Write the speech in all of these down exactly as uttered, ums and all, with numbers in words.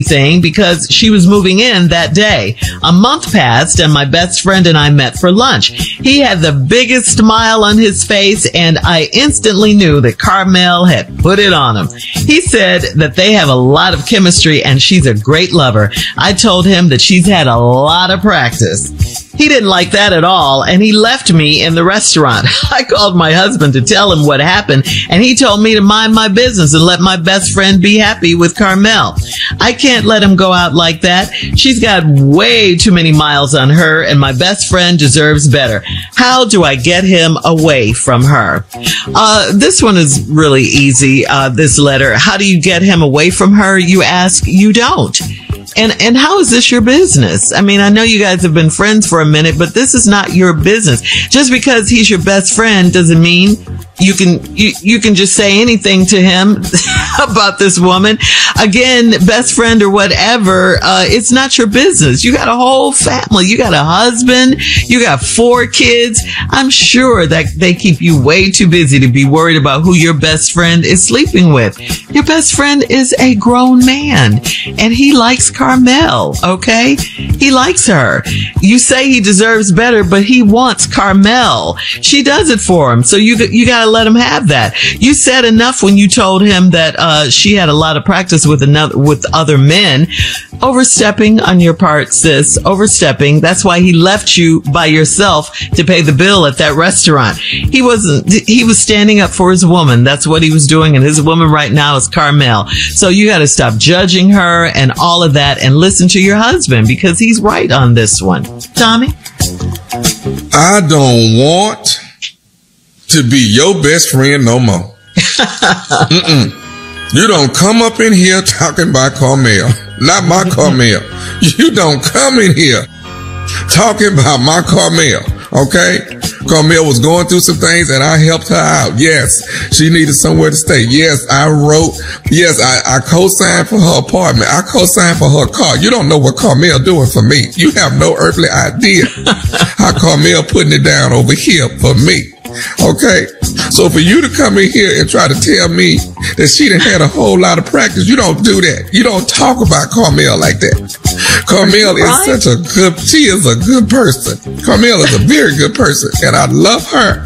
thing because she was moving in that day. A month passed and my best friend and I met for lunch. He had the biggest smile on his face and I instantly knew that Carmel had put it on him. He said that they have a lot of chemistry and she's a great lover. I told him that she's had a lot of practice. He didn't like that at all, and he left me in the restaurant. I called my husband to tell him what happened, and he told me to mind my business and let my best friend be happy with Carmel. I can't let him go out like that. She's got way too many miles on her, and my best friend deserves better. How do I get him away from her? Uh, this one is really easy, uh, this letter. How do you get him away from her? You ask, you don't. And and how is this your business? I mean, I know you guys have been friends for a minute, but this is not your business. Just because he's your best friend doesn't mean you can you, you can just say anything to him about this woman. Again, best friend or whatever, uh, it's not your business. You got a whole family. You got a husband. You got four kids. I'm sure that they keep you way too busy to be worried about who your best friend is sleeping with. Your best friend is a grown man, and he likes Carmel, okay? He likes her. You say he deserves better, but he wants Carmel. She does it for him, so you you got to let him have that. You said enough when you told him that uh, she had a lot of practice with another with other men. Overstepping on your part, sis. Overstepping. That's why he left you by yourself to pay the bill at that restaurant. He wasn't. He was standing up for his woman. That's what he was doing, and his woman right now is Carmel. So you got to stop judging her and all of that, and listen to your husband because he's right on this one. Tommy? I don't want to be your best friend no more. Mm-mm. You don't come up in here talking about Carmel. Not my Carmel. You don't come in here talking about my Carmel. Okay? Carmel was going through some things and I helped her out. Yes, she needed somewhere to stay. Yes, I wrote. Yes, I, I co-signed for her apartment. I co-signed for her car. You don't know what Carmel doing for me. You have no earthly idea how Carmel putting it down over here for me. Okay, so for you to come in here and try to tell me that she done had a whole lot of practice, you don't do that. You don't talk about Carmel like that. Carmel is such a good, she is a good person. Carmel is a very good person, and I love her.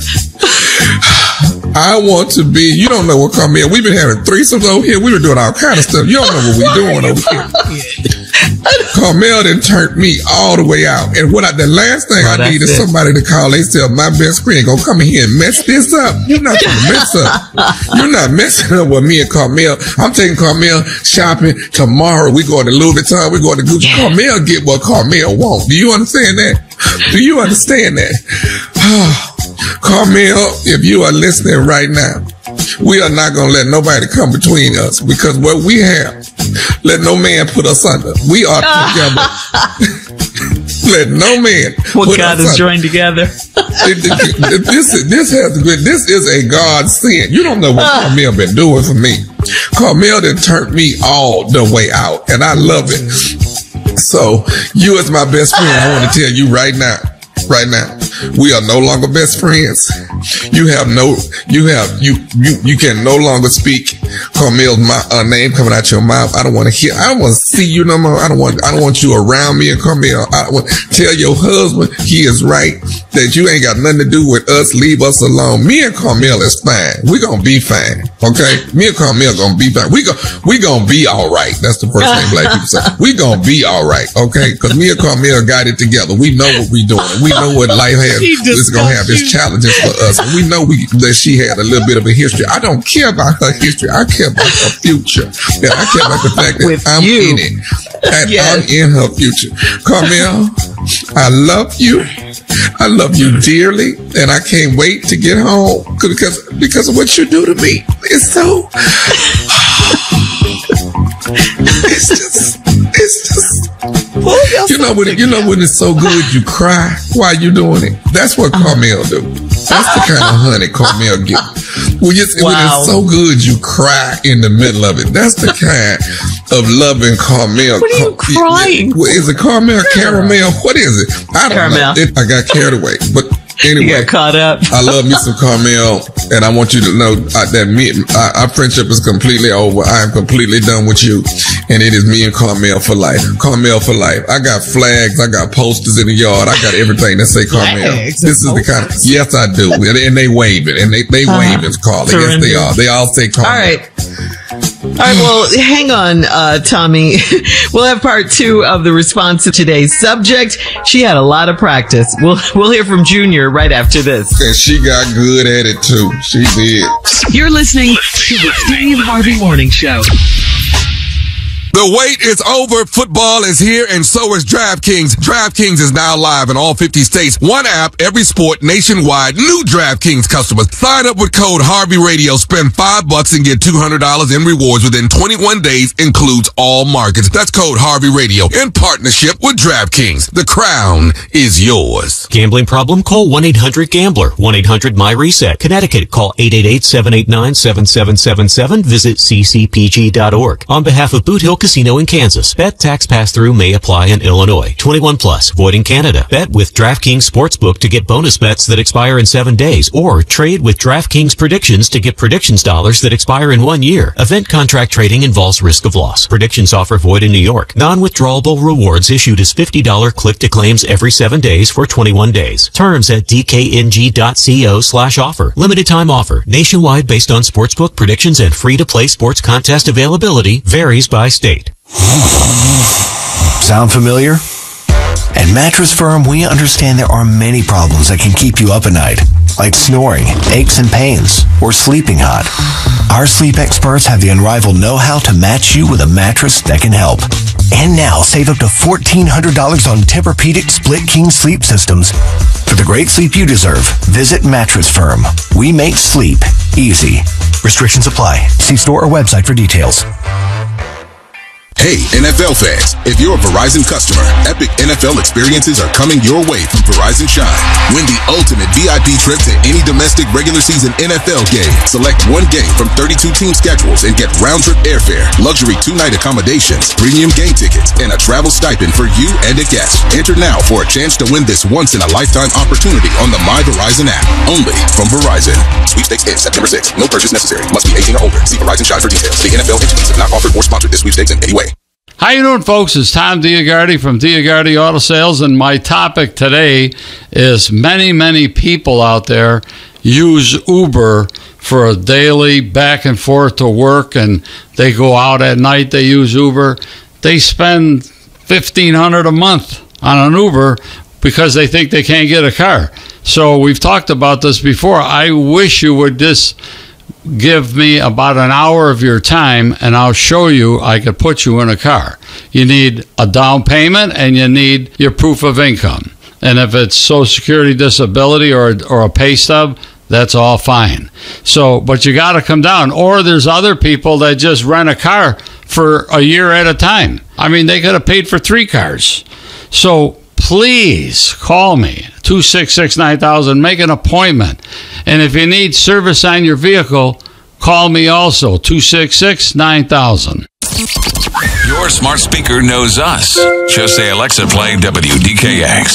I want to be, you don't know what Carmel, we've been having threesomes over here. We were doing all kind of stuff. You don't know what we're doing over here. Carmel done turned me all the way out. And what I, the last thing oh, I need is it. somebody to call. They say, my best friend gonna come in here and mess this up. You're not gonna mess up. You're not messing up with me and Carmel. I'm taking Carmel shopping tomorrow. We going to Louis Vuitton. We going to Gucci. Yeah. Carmel get what Carmel wants. Do you understand that? Do you understand that? Carmel, if you are listening right now, we are not going to let nobody come between us because what we have, let no man put us under. We are together. Let no man what put God us has under. joined together. this, this has to be, this is a God sin. You don't know what uh. Carmel been doing for me. Carmel done turned me all the way out, and I love it. So you as my best friend, I want to tell you right now, right now, we are no longer best friends. You have no, you have, you, you, you can no longer speak Carmel's uh, name coming out your mouth. I don't want to hear, I don't want to see you no more. I don't want, I don't want you around me and Carmel. I want, tell your husband he is right, that you ain't got nothing to do with us. Leave us alone. Me and Carmel is fine. We gonna be fine. Okay? Me and Carmel gonna be fine. We go, we gonna be all right. That's the first thing black people say. We gonna be all right. Okay? Cause me and Carmel got it together. We know what we doing. We know what life has. It's gonna have its challenges for us. And we know we, that she had a little bit of a history. I don't care about her history. I care about her future. And I care about the fact that With I'm you. in it. And Yes. I'm in her future. Carmel, I love you. I love you dearly. And I can't wait to get home because, because of what you do to me. It's so, it's just, it's just, you know when it, you know when it's so good you cry while you doing it. That's what Carmel do. That's the kind of honey Carmel get. When it's, wow. when it's so good you cry in the middle of it. That's the kind of loving Carmel. What are you crying? Is it Carmel? Caramel? What is it? I don't Caramel. know. It, I got carried away, but. Anyway, you got caught up. I love me some Carmel, and I want you to know uh, that me, uh, our friendship is completely over. I am completely done with you, and it is me and Carmel for life. Carmel for life. I got flags. I got posters in the yard. I got everything that say Carmel. Flags this is the kind of, yes, I do. And, and they wave it. And they, they uh, wave it, Carly. Yes, they are. They all say Carmel. All right. All right, well, hang on, uh, Tommy. We'll have part two of the response to today's subject. She had a lot of practice. We'll we'll hear from Junior right after this. And she got good at it, too. She did. You're listening to the Steve Harvey Morning Show. The wait is over. Football is here, and so is DraftKings. DraftKings is now live in all fifty states. One app, every sport, nationwide. New DraftKings customers. Sign up with code Harvey Radio. Spend five bucks and get two hundred dollars in rewards within twenty-one days. Includes all markets. That's code Harvey Radio in partnership with DraftKings. The crown is yours. Gambling problem? Call one eight hundred gambler. one eight hundred my reset. Connecticut. Call eight eight eight, seven eight nine, seven seven seven seven. Visit c c p g dot org. On behalf of Boot Hill Casino in Kansas. Bet tax pass-through may apply in Illinois. twenty-one plus. Void in Canada. Bet with DraftKings Sportsbook to get bonus bets that expire in seven days. Or trade with DraftKings Predictions to get predictions dollars that expire in one year. Event contract trading involves risk of loss. Predictions offer void in New York. Non-withdrawable rewards issued as fifty dollars click-to-claims every seven days for twenty-one days. Terms at d k n g dot co slash offer. Limited time offer. Nationwide based on sportsbook predictions and free-to-play sports contest availability. Varies by state. Sound familiar? At Mattress Firm, we understand there are many problems that can keep you up at night, like snoring, aches and pains, or sleeping hot. Our sleep experts have the unrivaled know-how to match you with a mattress that can help. And now, save up to fourteen hundred dollars on Tempur-Pedic Split King sleep systems. For the great sleep you deserve, visit Mattress Firm. We make sleep easy. Restrictions apply. See store or website for details. Hey, N F L fans, if you're a Verizon customer, epic N F L experiences are coming your way from Verizon Shine. Win the ultimate V I P trip to any domestic regular season N F L game. Select one game from thirty-two team schedules and get round-trip airfare, luxury two-night accommodations, premium game tickets, and a travel stipend for you and a guest. Enter now for a chance to win this once-in-a-lifetime opportunity on the My Verizon app. Only from Verizon. Sweepstakes ends September sixth. No purchase necessary. Must be eighteen or older. See Verizon Shine for details. The N F L entities have not offered or sponsored this sweepstakes in any way. How you doing, folks? It's Tom Diagardi from Diagardi Auto Sales, and my topic today is many, many people out there use Uber for a daily back and forth to work, and they go out at night, they use Uber. They spend fifteen hundred dollars a month on an Uber because they think they can't get a car. So we've talked about this before. I wish you would just give me about an hour of your time and I'll show you I could put you in a car. You need a down payment and you need your proof of income. And if it's Social Security, disability, or or a pay stub, that's all fine. So, but you got to come down. Or there's other people that just rent a car for a year at a time. I mean, they could have paid for three cars. So please call me, two six six, nine thousand, make an appointment. And if you need service on your vehicle, call me also, two six six, nine thousand. Your smart speaker knows us. Just say, Alexa, play W D K X.